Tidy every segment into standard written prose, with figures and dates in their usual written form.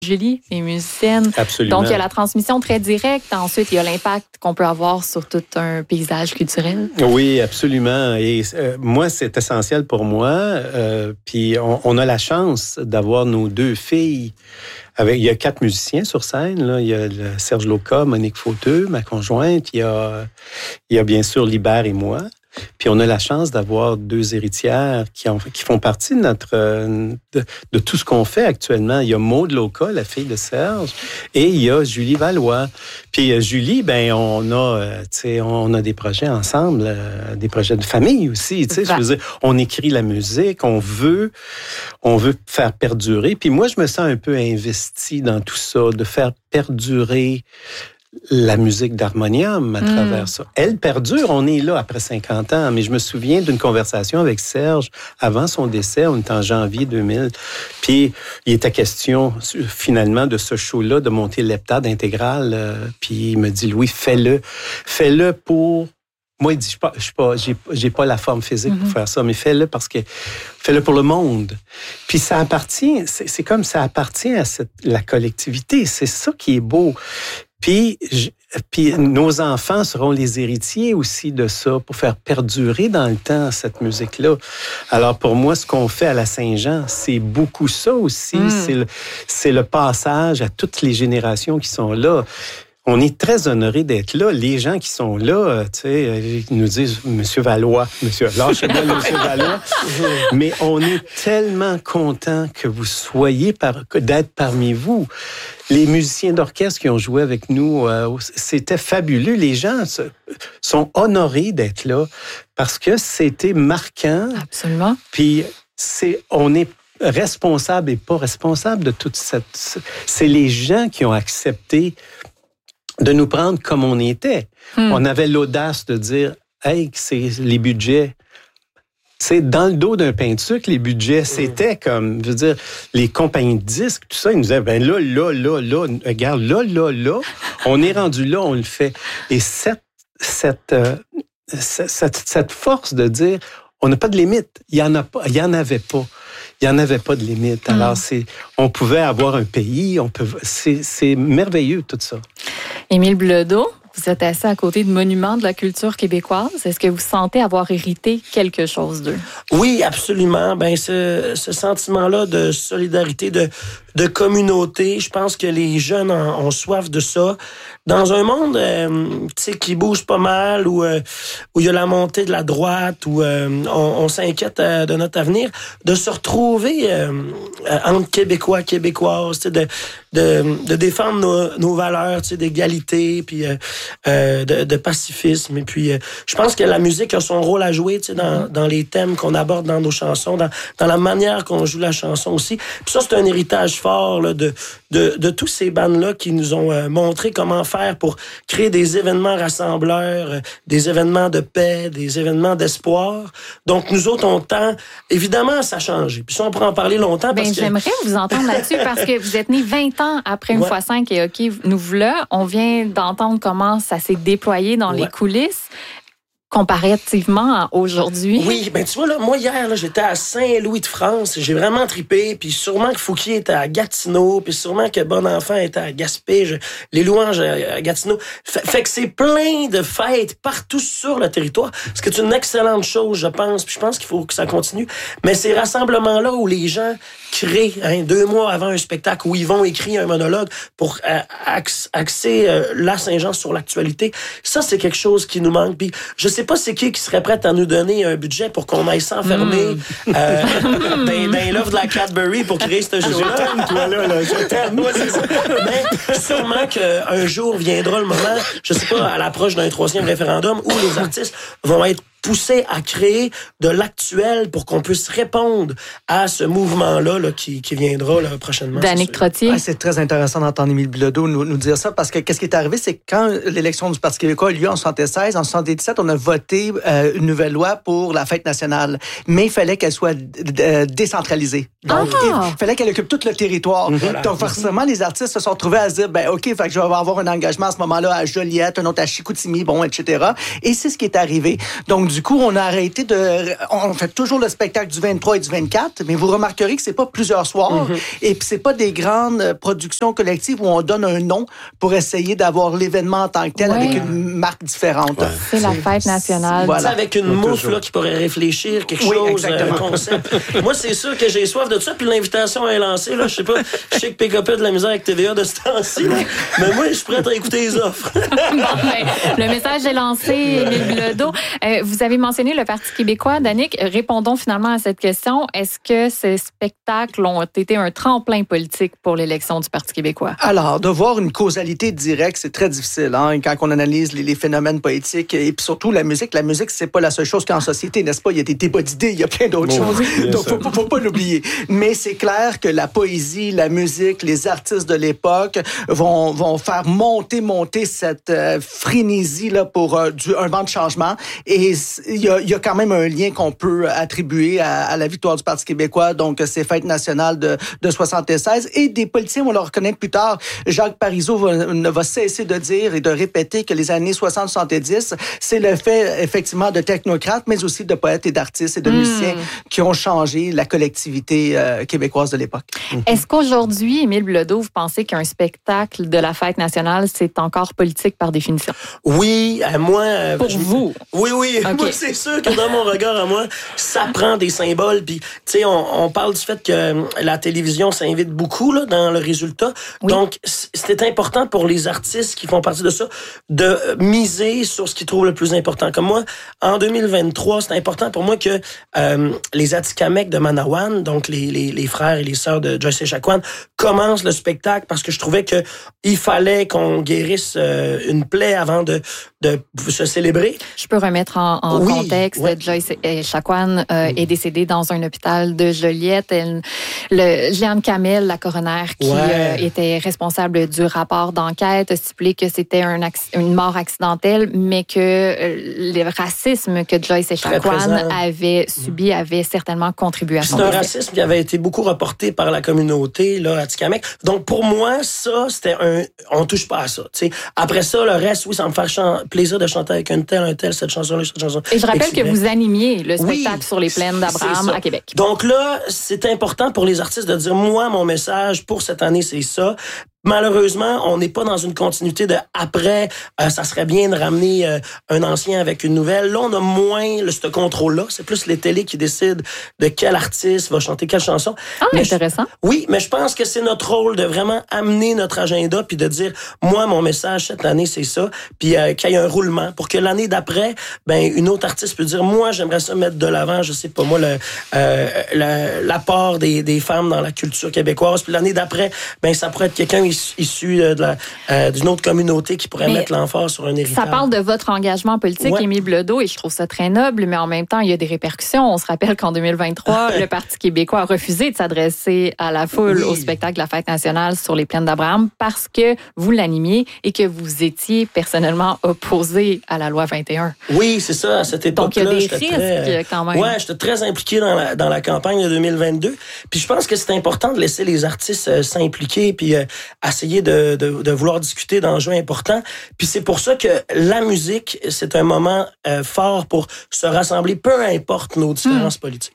Julie est musicienne. Absolument. Donc, il y a la transmission très directe. Ensuite, il y a l'impact qu'on peut avoir sur tout un paysage culturel. Oui, absolument. Et moi, c'est essentiel pour moi. Puis, on a la chance d'avoir nos 2 filles. Il y a 4 musiciens sur scène. Là. Il y a Serge Loca, Monique Fauteux, ma conjointe. Il y a bien sûr Libert et moi. Puis on a la chance d'avoir 2 héritières qui font partie de tout ce qu'on fait actuellement. Il y a Maude Loca, la fille de Serge, et il y a Julie Valois. Puis Julie, on a des projets ensemble, des projets de famille aussi. Tu sais, je veux dire, on écrit la musique, on veut faire perdurer. Puis moi, je me sens un peu investi dans tout ça, de faire perdurer la musique d'harmonium à travers ça. Elle perdure, on est là après 50 ans, mais je me souviens d'une conversation avec Serge avant son décès, on était en janvier 2000, puis il était question finalement de ce show-là, de monter l'heptade intégrale, puis il me dit, Louis, fais-le pour... Moi, il dit, j'ai pas la forme physique pour faire ça, mais fais-le fais-le pour le monde. Puis ça appartient, c'est comme ça appartient à la collectivité, c'est ça qui est beau. Puis nos enfants seront les héritiers aussi de ça pour faire perdurer dans le temps cette musique-là. Alors pour moi, ce qu'on fait à la Saint-Jean, c'est beaucoup ça aussi. C'est le passage à toutes les générations qui sont là. On est très honorés d'être là. Les gens qui sont là, tu sais, ils nous disent « Monsieur Valois, lâchez-moi Monsieur Valois ». Mais on est tellement contents que vous soyez, d'être parmi vous. Les musiciens d'orchestre qui ont joué avec nous, c'était fabuleux. Les gens sont honorés d'être là parce que c'était marquant. Absolument. Puis on est responsable et pas responsable de toute cette... C'est les gens qui ont accepté de nous prendre comme on était. On avait l'audace de dire, hey, c'est les budgets. C'est dans le dos d'un pain de sucre, les budgets, c'était comme, je veux dire, les compagnies de disques, tout ça, ils nous disaient, ben là, regarde, là, on est rendu là, on le fait. Et cette force de dire, on n'a pas de limite, il y en avait pas. Il n'y en avait pas de limite. Alors, on pouvait avoir un pays, c'est merveilleux, tout ça. Émile Bilodeau, vous êtes assis à côté de monuments de la culture québécoise. Est-ce que vous sentez avoir hérité quelque chose d'eux? Oui, absolument. Ben, ce sentiment-là de solidarité, de communauté, je pense que les jeunes ont soif de ça. Dans un monde qui bouge pas mal, où il y a la montée de la droite, où on s'inquiète de notre avenir, de se retrouver entre Québécois, Québécoises, de défendre nos valeurs d'égalité, puis de pacifisme. Et puis, je pense que la musique a son rôle à jouer dans les thèmes qu'on aborde dans nos chansons, dans la manière qu'on joue la chanson aussi. Puis ça, c'est un héritage fort là, de tous ces bandes-là qui nous ont montré comment faire pour créer des événements rassembleurs, des événements de paix, des événements d'espoir. Donc, nous autres, on tend... Évidemment, ça a changé. Puis ça, on pourrait en parler longtemps. J'aimerais vous entendre là-dessus parce que vous êtes né 20 ans après Une fois 5 et OK, nous voilà. On vient d'entendre comment ça s'est déployé dans les coulisses. Comparativement à aujourd'hui. Oui, ben tu vois, là, moi, hier, là, j'étais à Saint-Louis-de-France. J'ai vraiment trippé. Puis sûrement que Fouquier était à Gatineau. Puis sûrement que Bonenfant était à Gaspé. Les louanges à Gatineau. Fait que c'est plein de fêtes partout sur le territoire. Ce qui est une excellente chose, je pense. Puis je pense qu'il faut que ça continue. Mais ces rassemblements-là où les gens créent, 2 mois avant un spectacle, où ils vont écrire un monologue pour axer la Saint-Jean sur l'actualité, ça, c'est quelque chose qui nous manque. Puis je sais pas c'est qui serait prêt à nous donner un budget pour qu'on aille s'enfermer dans l'œuvre de la Cadbury pour créer ce show-là. Je t'aime, toi, là, je t'aime. Moi, c'est ça. Mais sûrement qu'un jour viendra le moment, je sais pas, à l'approche d'un 3e référendum, où les artistes vont être poussés à créer de l'actuel pour qu'on puisse répondre à ce mouvement-là là, qui viendra là, prochainement. Danick Trottier. C'est très intéressant d'entendre Émile Bilodeau nous dire ça, parce que qu'est-ce qui est arrivé, c'est que quand l'élection du Parti québécois a eu lieu en 76, en 77, on a voté une nouvelle loi pour la fête nationale, mais il fallait qu'elle soit décentralisée. Donc, il fallait qu'elle occupe tout le territoire. Voilà. Donc, forcément, les artistes se sont retrouvés à se dire, ben OK, fait que je vais avoir un engagement à ce moment-là à Joliette, un autre à Chicoutimi, bon, etc. Et c'est ce qui est arrivé. Donc, Du coup, on a arrêté on fait toujours le spectacle du 23 et du 24, mais vous remarquerez que c'est pas plusieurs soirs et puis c'est pas des grandes productions collectives où on donne un nom pour essayer d'avoir l'événement en tant que tel avec une marque différente. Ouais. C'est la fête nationale. Voilà. Avec une mouffe là, qui pourrait réfléchir quelque chose, un concept. Moi, c'est sûr que j'ai soif de ça, puis l'invitation est lancée. Là, je sais pas, je sais que PKP a de la misère avec TVA de ce temps-ci, mais moi, je suis prêt à écouter les offres. Le message est lancé, Émile Bilodeau. Vous avez mentionné le Parti québécois. Danick, répondons finalement à cette question. Est-ce que ces spectacles ont été un tremplin politique pour l'élection du Parti québécois? Alors, de voir une causalité directe, c'est très difficile. Quand on analyse les phénomènes poétiques et puis surtout la musique, c'est pas la seule chose qu'en société, n'est-ce pas? Il y a des débats d'idées, il y a plein d'autres choses. Donc, faut pas l'oublier. Mais c'est clair que la poésie, la musique, les artistes de l'époque vont faire monter cette frénésie là pour un vent de changement. Et il y a quand même un lien qu'on peut attribuer à la victoire du Parti québécois, donc ces fêtes nationales de 76. Et des politiciens, on le reconnaît plus tard, Jacques Parizeau ne va cesser de dire et de répéter que les années 60-70, c'est le fait effectivement de technocrates, mais aussi de poètes et d'artistes et de musiciens qui ont changé la collectivité québécoise de l'époque. Est-ce qu'aujourd'hui, Émile Bilodeau, vous pensez qu'un spectacle de la fête nationale, c'est encore politique par définition? Oui, moi... Pour vous? Oui. Okay. Moi, c'est sûr que dans mon regard à moi, ça prend des symboles. Puis, tu sais, on parle du fait que la télévision s'invite beaucoup là, dans le résultat. Oui. Donc, c'était important pour les artistes qui font partie de ça de miser sur ce qu'ils trouvent le plus important. Comme moi, en 2023, c'est important pour moi que les Atikamekw de Manawan, donc les frères et les sœurs de Joyce Echaquan, commencent le spectacle parce que je trouvais que il fallait qu'on guérisse une plaie avant de se célébrer. Je peux remettre en contexte. Ouais. Joyce Echaquan est décédée dans un hôpital de Joliette. Jeanne Camel, la coroner qui était responsable du rapport d'enquête, a stipulé que c'était une mort accidentelle, mais que le racisme que Joyce Echaquan avait subi avait certainement contribué à son décès. C'est un racisme qui avait été beaucoup reporté par la communauté là, atikamekw. Donc pour moi, ça, c'était on touche pas à ça. T'sais. Après ça, le reste, oui, ça me fait plaisir de chanter avec un tel, cette chanson-là, cette chanson. Et je rappelle que vous animiez le spectacle sur les plaines d'Abraham à Québec. Donc là, c'est important pour les artistes de dire, moi, mon message pour cette année, c'est ça. Malheureusement, on n'est pas dans une continuité de après, ça serait bien de ramener un ancien avec une nouvelle. Là, on a moins ce contrôle-là. C'est plus les télés qui décident de quel artiste va chanter quelle chanson. Ah, mais intéressant. Oui, mais je pense que c'est notre rôle de vraiment amener notre agenda puis de dire, moi, mon message cette année, c'est ça. Puis qu'il y ait un roulement pour que l'année d'après, une autre artiste peut dire, moi, j'aimerais ça mettre de l'avant, je sais pas moi, l'apport des femmes dans la culture québécoise. Puis l'année d'après, ça pourrait être quelqu'un issu d'une autre communauté qui pourrait mettre l'emphase sur un héritage. Ça parle de votre engagement politique, Émile Bilodeau, et je trouve ça très noble, mais en même temps, il y a des répercussions. On se rappelle qu'en 2023, le Parti québécois a refusé de s'adresser à la foule au spectacle de la Fête nationale sur les plaines d'Abraham parce que vous l'animiez et que vous étiez personnellement opposé à la loi 21. Oui, c'est ça. À cette époque-là, donc, il y a des risques quand même. Oui, j'étais très impliqué dans la campagne de 2022. Puis je pense que c'est important de laisser les artistes s'impliquer puis essayer de vouloir discuter d'enjeux importants. Puis c'est pour ça que la musique, c'est un moment fort pour se rassembler, peu importe nos différences politiques.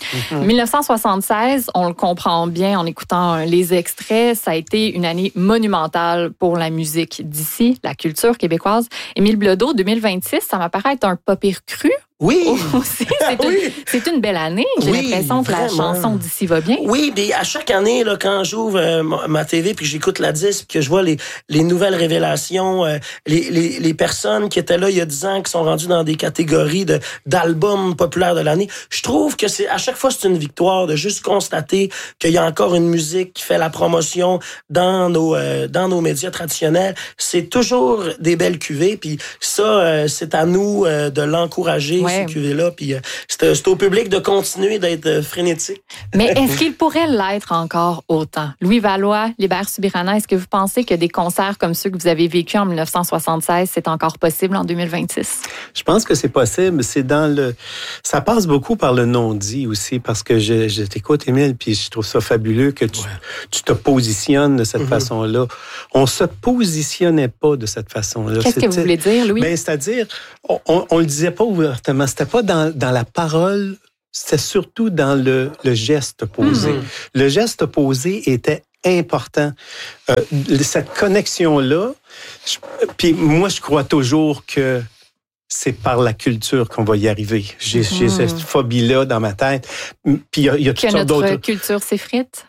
1976, on le comprend bien en écoutant les extraits, ça a été une année monumentale pour la musique d'ici, la culture québécoise. Émile Bilodeau, 2026, ça m'apparaît être un pas pire cru. Oui. C'est une belle année. J'ai l'impression que la chanson d'ici va bien. Oui, puis à chaque année, là, quand j'ouvre ma TV puis j'écoute la disque, que je vois les nouvelles révélations, les personnes qui étaient là il y a 10 ans, qui sont rendues dans des catégories d'albums populaires de l'année, je trouve que à chaque fois, c'est une victoire de juste constater qu'il y a encore une musique qui fait la promotion dans nos médias traditionnels. C'est toujours des belles cuvées, puis ça, c'est à nous de l'encourager. Ces cuvées-là, puis c'est au public de continuer d'être frénétique. Mais est-ce qu'il pourrait l'être encore autant? Louis Valois, Libère Subirana, est-ce que vous pensez que des concerts comme ceux que vous avez vécus en 1976, c'est encore possible en 2026? Je pense que c'est possible. Ça passe beaucoup par le non-dit aussi, parce que je t'écoute, Émile, puis je trouve ça fabuleux que tu te positionnes de cette façon-là. On se positionnait pas de cette façon-là. Qu'est-ce que vous voulez dire, Louis? C'est-à-dire, on le disait pas ouvertement exactement. C'était pas dans la parole, c'était surtout dans le geste posé. Le geste posé était important. Cette connexion-là, puis moi, je crois toujours que c'est par la culture qu'on va y arriver. J'ai cette phobie-là dans ma tête. Puis il y a toutes sortes d'autres... Que notre culture s'effrite?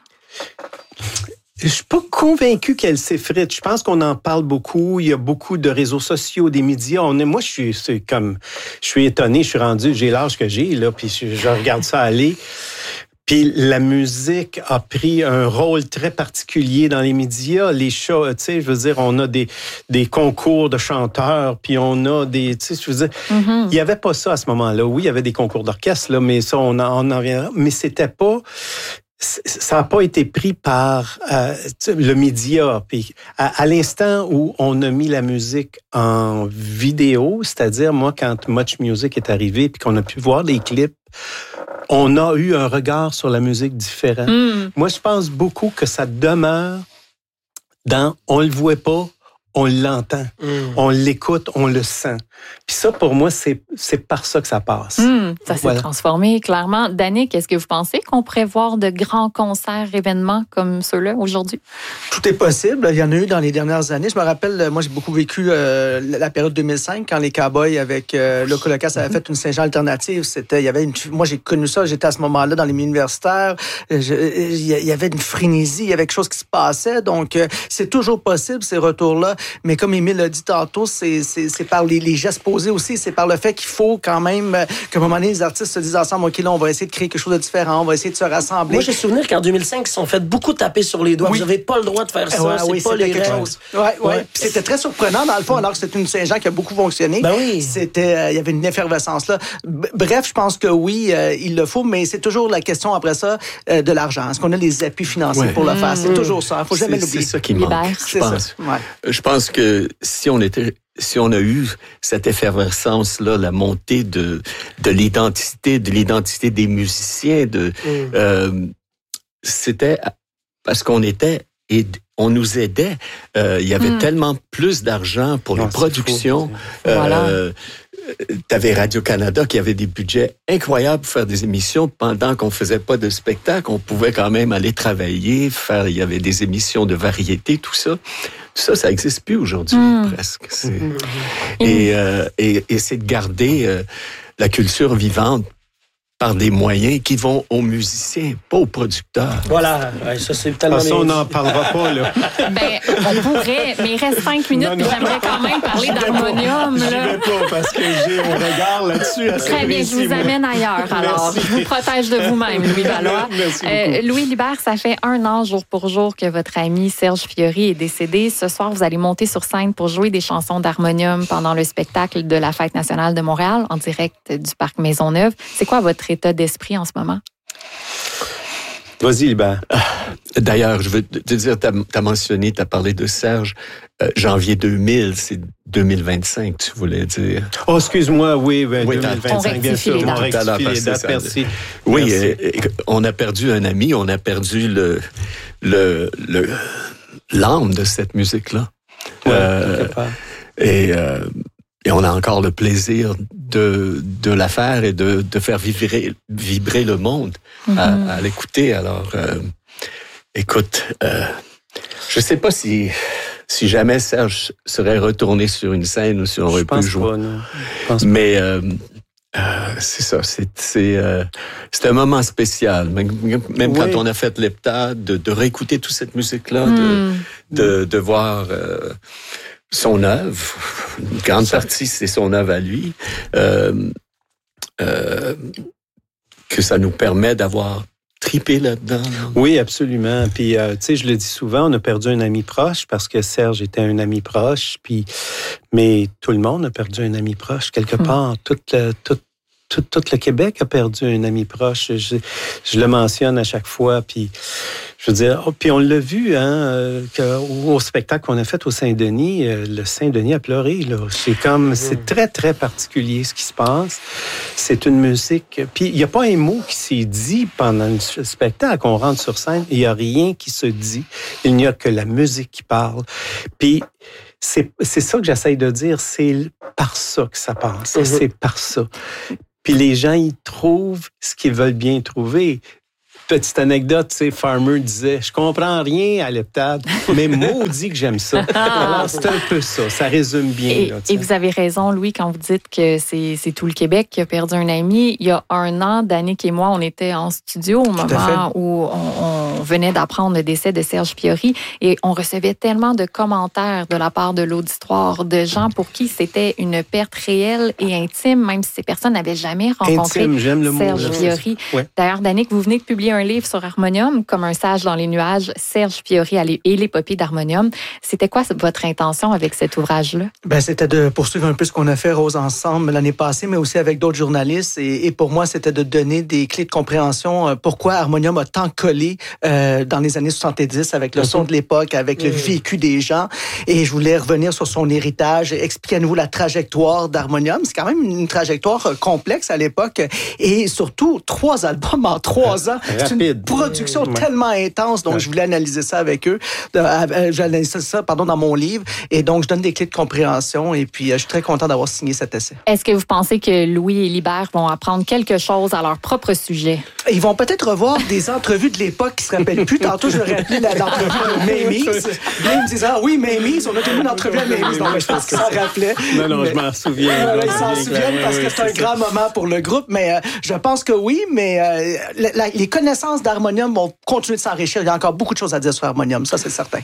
Je suis pas convaincu qu'elle s'effrite. Je pense qu'on en parle beaucoup. Il y a beaucoup de réseaux sociaux, des médias. Moi, je suis étonné. Je suis rendu, j'ai l'âge que j'ai, là, puis je regarde ça aller. Puis la musique a pris un rôle très particulier dans les médias. Les shows, tu sais, je veux dire, on a des concours de chanteurs, puis on a des, tu sais, je veux dire, il n'y avait pas ça à ce moment-là. Oui, il y avait des concours d'orchestre, là, mais ça, on en reviendra. Mais c'était pas... Ça n'a pas été pris par le média. Puis à l'instant où on a mis la musique en vidéo, c'est-à-dire moi, quand Much Music est arrivé puis qu'on a pu voir les clips, on a eu un regard sur la musique différent. Moi, je pense beaucoup que ça demeure dans « on le voit pas ». On l'entend, on l'écoute, on le sent. Puis ça, pour moi, c'est par ça que ça passe. Ça s'est transformé, clairement. Danick, est-ce que vous pensez qu'on pourrait voir de grands concerts, événements comme ceux-là aujourd'hui? Tout est possible. Il y en a eu dans les dernières années. Je me rappelle, moi, j'ai beaucoup vécu la période 2005, quand les Cowboys avec Loco Locas avaient fait une Saint-Jean alternative. Moi, j'ai connu ça. J'étais à ce moment-là dans les milieux universitaires. Il y avait une frénésie, il y avait quelque chose qui se passait. Donc, c'est toujours possible, ces retours-là. Mais comme Émile l'a dit tantôt, c'est par les gestes posés aussi, c'est par le fait qu'il faut quand même qu'à un moment donné, les artistes se disent ensemble, OK, là, on va essayer de créer quelque chose de différent, on va essayer de se rassembler. Moi, j'ai souvenir qu'en 2005, ils se sont fait beaucoup taper sur les doigts. Vous n'avez pas le droit de faire ça, c'est pas les règles. Ouais. C'était très surprenant, dans le fond, alors que c'était une Saint-Jean qui a beaucoup fonctionné. Ben oui. Il y avait une effervescence là. Bref, je pense que oui, il le faut, mais c'est toujours la question après ça de l'argent. Est-ce qu'on a les appuis financiers pour le faire? C'est toujours ça. Il ne faut jamais l'oublier. C'est ça qui manque, je pense. Je pense que si on a eu cette effervescence-là, la montée de l'identité des musiciens, c'était parce qu'on était et on nous aidait. Il y avait tellement plus d'argent pour les productions. T'avais Radio-Canada qui avait des budgets incroyables pour faire des émissions pendant qu'on faisait pas de spectacle. On pouvait quand même aller travailler, il y avait des émissions de variété, tout ça. Ça n'existe plus aujourd'hui, presque. Et c'est de garder la culture vivante par des moyens qui vont aux musiciens, pas aux producteurs. Voilà, ça c'est tellement... Ça, on n'en parlera pas, là. On pourrait, mais il reste 5 minutes, puis j'aimerais quand même parler d'harmonium. J'y vais pas, parce que j'ai un regard là-dessus. Très bien, je vous amène ailleurs, alors. Je vous protège de vous-même, Louis Valois. Merci beaucoup. Louis Lubert, ça fait 1 an, jour pour jour, que votre ami Serge Fiori est décédé. Ce soir, vous allez monter sur scène pour jouer des chansons d'harmonium pendant le spectacle de la Fête nationale de Montréal, en direct du Parc Maisonneuve. C'est quoi votre état d'esprit en ce moment? Vas-y, Hubert. D'ailleurs, je veux te dire, t'as mentionné, t'as parlé de Serge. Janvier 2000, c'est 2025, tu voulais dire. Oh, excuse-moi, oui, 2025, bien sûr. On rectifie les dates, merci. Oui, merci. On a perdu un ami, on a perdu l'âme de cette musique-là. Et on a encore le plaisir de la faire et de faire vibrer le monde à l'écouter. Alors, écoute, je sais pas si jamais Serge serait retourné sur une scène ou si on aurait pu jouer. Mais c'est ça, c'est un moment spécial. Même quand on a fait l'heptade, de réécouter toute cette musique-là, de voir son œuvre, une grande partie, c'est son œuvre à lui, que ça nous permet d'avoir tripé là-dedans. Oui, absolument. Puis, tu sais, je le dis souvent, on a perdu un ami proche parce que Serge était un ami proche. Puis, mais tout le monde a perdu un ami proche quelque part. Tout le Québec a perdu un ami proche. Je le mentionne à chaque fois. Puis, je veux dire, puis on l'a vu, au spectacle qu'on a fait au Saint-Denis, le Saint-Denis a pleuré, là. C'est très, très particulier ce qui se passe. C'est une musique. Puis il n'y a pas un mot qui s'est dit pendant le spectacle. On rentre sur scène, il n'y a rien qui se dit. Il n'y a que la musique qui parle. Puis c'est ça que j'essaye de dire. C'est par ça que ça passe. C'est par ça. Puis les gens, ils trouvent ce qu'ils veulent bien trouver. Petite anecdote, tu sais, Farmer disait, je comprends rien à l'heptade, mais maudit que j'aime ça. Alors, c'est un peu ça. Ça résume bien. Et vous avez raison, Louis, quand vous dites que c'est tout le Québec qui a perdu un ami. Il y a 1 an, Danick et moi, on était en studio au moment où on venait d'apprendre le décès de Serge Fiori et on recevait tellement de commentaires de la part de l'auditoire, de gens pour qui c'était une perte réelle et intime, même si ces personnes n'avaient jamais rencontré Serge Fiori. Ouais. D'ailleurs, Danick, vous venez de publier un livre sur Harmonium, comme un sage dans les nuages, Serge Fiori et l'épopée d'Harmonium. C'était quoi votre intention avec cet ouvrage-là? C'était de poursuivre un peu ce qu'on a fait, Rose, ensemble l'année passée, mais aussi avec d'autres journalistes. Et pour moi, c'était de donner des clés de compréhension pourquoi Harmonium a tant collé dans les années 70 avec le son de l'époque, avec le vécu des gens. Et je voulais revenir sur son héritage, expliquer à nouveau la trajectoire d'Harmonium. C'est quand même une trajectoire complexe à l'époque. Et surtout, 3 albums en 3 ans. C'est une production tellement intense, donc je voulais analyser ça avec eux. J'ai analysé ça, dans mon livre. Et donc, je donne des clés de compréhension. Et puis, je suis très content d'avoir signé cet essai. Est-ce que vous pensez que Louis et Libert vont apprendre quelque chose à leur propre sujet? Ils vont peut-être revoir des entrevues de l'époque qui se rappellent plus. Tantôt, je leur ai appelé l'entrevue de Mamies. Là, ils me disaient, oui, Mamies, on a tenu une entrevue à Mamies. Donc, je pense qu'ils s'en rappelaient. Non, je m'en souviens. Ils s'en souviennent parce que c'est un grand moment pour le groupe. Mais je pense que oui, mais les connaissances d'Harmonium vont continuer de s'enrichir. Il y a encore beaucoup de choses à dire sur Harmonium, ça c'est certain.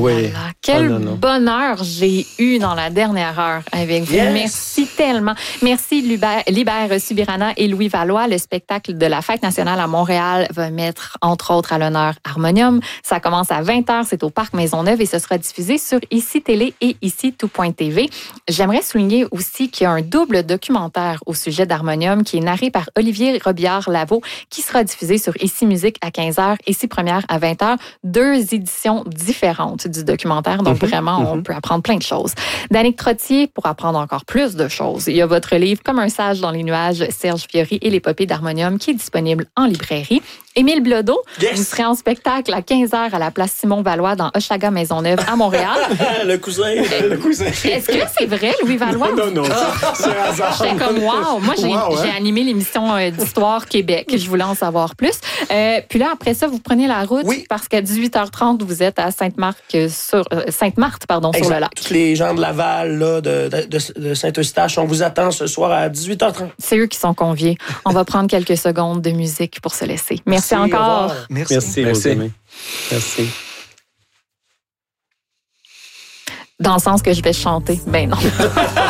Quel bonheur j'ai eu dans la dernière heure avec vous. Yes. Merci tellement. Merci Libert Subirana et Louis Valois. Le spectacle de la Fête nationale à Montréal va mettre entre autres à l'honneur Harmonium. Ça commence à 20h, c'est au Parc Maisonneuve et ce sera diffusé sur ICI Télé et ICI Tout.tv. J'aimerais souligner aussi qu'il y a un double documentaire au sujet d'Harmonium qui est narré par Olivier Robillard-Lavaux qui sera diffusé sur ICI Musique à 15h, ICI Première à 20h. 2 éditions différentes du documentaire. Donc, vraiment, on peut apprendre plein de choses. Danick Trottier, pour apprendre encore plus de choses, il y a votre livre « Comme un sage dans les nuages, Serge Fiori et l'épopée d'Harmonium » qui est disponible en librairie. Émile Bilodeau, vous serez en spectacle à 15h à la place Simon-Valois dans Hochelaga Maisonneuve à Montréal. Le cousin. Est-ce que c'est vrai, Louis Valois? Non, c'est un hasard. J'étais comme, wow! Moi, j'ai animé l'émission d'Histoire Québec. Je voulais en savoir plus. Puis là, après ça, vous prenez la route parce qu'à 18h30, vous êtes à Sainte-Marthe, sur le lac. Tous les gens de Laval, là, de Saint-Eustache, on vous attend ce soir à 18h30. C'est eux qui sont conviés. On va prendre quelques secondes de musique pour se laisser. Merci encore. Merci. Merci. Dans le sens que je vais chanter. Ben non.